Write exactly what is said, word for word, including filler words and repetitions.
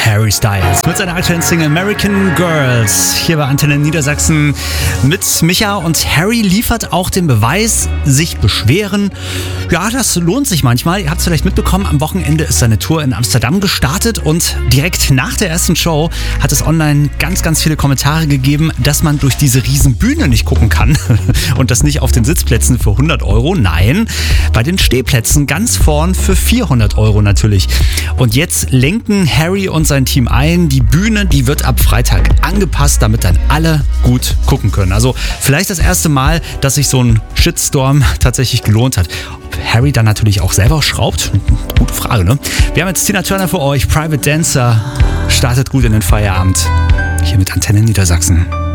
Harry Styles mit seiner aktuellen Single American Girls hier bei Antenne Niedersachsen mit Micha. Und Harry liefert auch den Beweis, sich beschweren. Ja, das lohnt sich manchmal. Ihr habt es vielleicht mitbekommen, am Wochenende ist seine Tour in Amsterdam gestartet und direkt nach der ersten Show hat es online ganz, ganz viele Kommentare gegeben, dass man durch diese riesen Bühne nicht gucken kann und das nicht auf den Sitzplätzen für hundert Euro, nein, bei den Stehplätzen ganz vorn für vierhundert Euro natürlich. Und jetzt lenken Harry und sein Team ein. Die Bühne, die wird ab Freitag angepasst, damit dann alle gut gucken können. Also vielleicht das erste Mal, dass sich so ein Shitstorm tatsächlich gelohnt hat. Ob Harry dann natürlich auch selber schraubt? Gute Frage, ne? Wir haben jetzt Tina Turner für euch. Private Dancer startet gut in den Feierabend. Hier mit Antenne Niedersachsen.